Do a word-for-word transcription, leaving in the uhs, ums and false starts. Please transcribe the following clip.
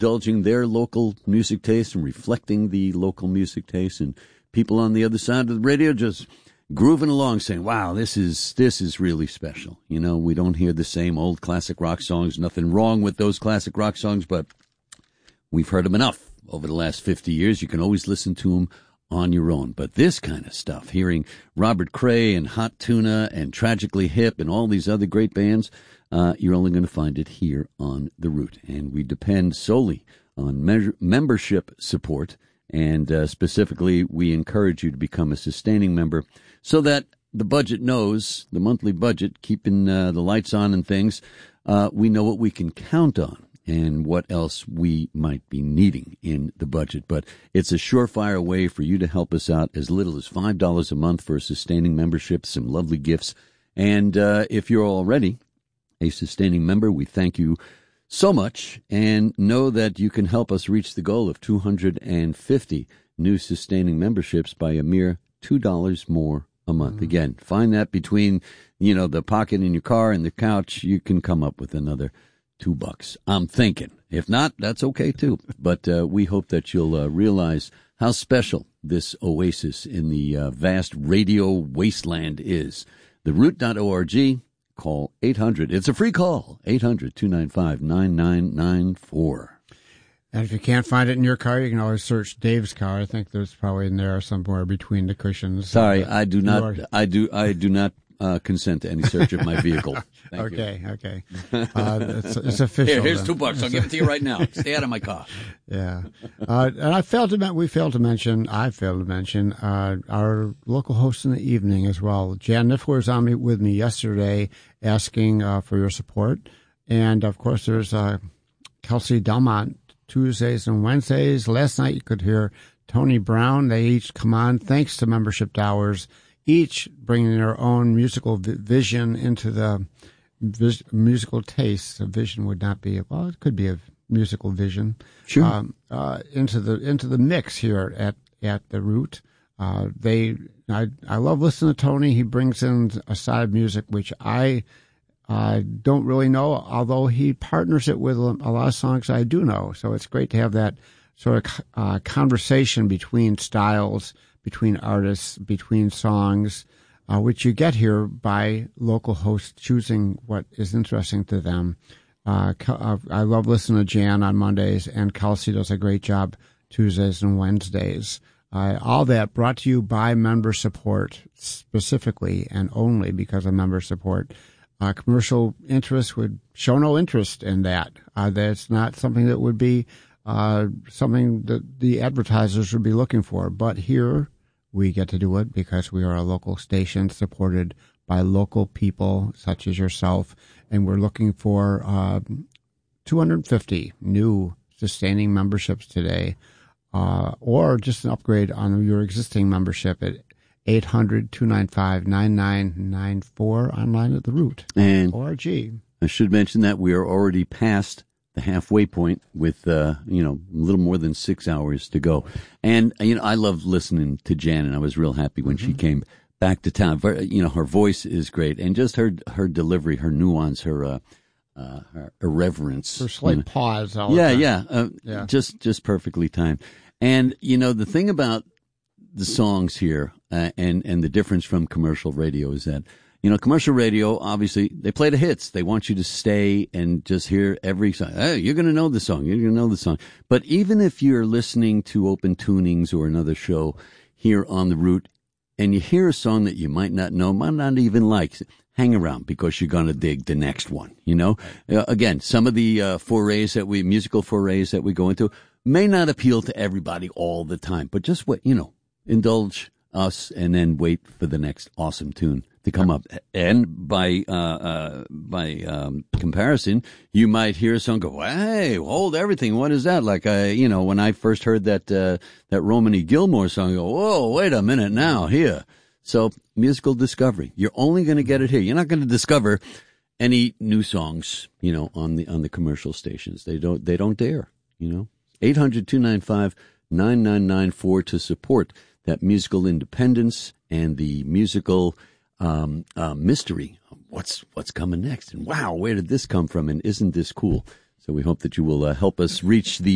indulging their local music taste and reflecting the local music taste, and people on the other side of the radio just grooving along saying, wow, this is this is really special. You know, we don't hear the same old classic rock songs. Nothing wrong with those classic rock songs, but we've heard them enough over the last fifty years. You can always listen to them on your own. But this kind of stuff, hearing Robert Cray and Hot Tuna and Tragically Hip and all these other great bands, uh, you're only going to find it here on The Root. And we depend solely on measure, membership support. And uh, specifically, we encourage you to become a sustaining member so that the budget knows, the monthly budget, keeping uh, the lights on and things, uh, we know what we can count on and what else we might be needing in the budget. But it's a surefire way for you to help us out, as little as five dollars a month for a sustaining membership, some lovely gifts. And uh, if you're already a sustaining member, we thank you so much, and know that you can help us reach the goal of two hundred fifty new sustaining memberships by a mere two dollars more a month. Mm-hmm. Again, find that between, you know, the pocket in your car and the couch, you can come up with another two bucks. I'm thinking. If not, that's okay too. But uh, we hope that you'll uh, realize how special this oasis in the uh, vast radio wasteland is. the root dot org. Call eight hundred. It's a free call. eight hundred, two nine five, nine nine nine four. And if you can't find it in your car, you can always search Dave's car. I think there's probably in there somewhere between the cushions. Sorry, I do not. Are... I do. I do not uh, consent to any search of my vehicle. Thank okay. you. Okay. Uh, it's, it's official. Here, here's then. two bucks. I'll give it to you right now. Stay out of my car. Yeah. Uh, and I failed to. We failed to mention. I failed to mention uh, our local host in the evening as well. Jan Niffler was on me with me yesterday, asking uh, for your support, and of course there's uh, Kelsey Delmont. Tuesdays and Wednesdays. Last night you could hear Tony Brown. They each come on thanks to membership dollars, each bringing their own musical vi- vision into the vis- musical taste. A vision would not be, well, it could be a musical vision. Sure. Um, uh, into the into the mix here at at the Root. Uh, they, I I love listening to Tony. He brings in a side of music which I. I don't really know, although he partners it with a lot of songs I do know. So it's great to have that sort of uh, conversation between styles, between artists, between songs, uh, which you get here by local hosts choosing what is interesting to them. Uh, I love listening to Jan on Mondays, and Kelsey does a great job Tuesdays and Wednesdays. Uh, all that brought to you by member support, specifically and only because of member support. Uh, commercial interest would show no interest in that. Uh, that's not something that would be uh, something that the advertisers would be looking for. But here we get to do it because we are a local station supported by local people such as yourself. And we're looking for uh, two hundred fifty new sustaining memberships today, uh, or just an upgrade on your existing membership at eight hundred, two nine five, nine nine nine four, online at the root and O R G. I should mention that we are already past the halfway point with, uh, you know, a little more than six hours to go. And, you know, I love listening to Jan, and I was real happy when mm-hmm. she came back to town. You know, her voice is great, and just her her delivery, her nuance, her uh, uh, her irreverence. Her slight you know. pause. All yeah, the time. yeah, uh, yeah. Just, just perfectly timed. And, you know, the thing about the songs here uh, and and the difference from commercial radio is that, you know, commercial radio, obviously they play the hits. They want you to stay and just hear every song. Hey, you're going to know the song. You're going to know the song. But even if you're listening to Open Tunings or another show here on the Root and you hear a song that you might not know, might not even like, hang around because you're going to dig the next one. You know, uh, again, some of the uh, forays that we musical forays that we go into may not appeal to everybody all the time, but just what, you know, indulge us and then wait for the next awesome tune to come up. And by uh, uh, by um, comparison, you might hear a song go, hey, hold everything. What is that? Like, I, you know, when I first heard that uh, that Romany Gilmore song, I go, whoa, wait a minute now, here. So musical discovery. You're only going to get it here. You're not going to discover any new songs, you know, on the on the commercial stations. They don't they don't dare, you know. eight hundred, two nine five, nine nine nine four to support that musical independence and the musical um, uh, mystery. What's what's coming next? And wow, where did this come from? And isn't this cool? So we hope that you will uh, help us reach the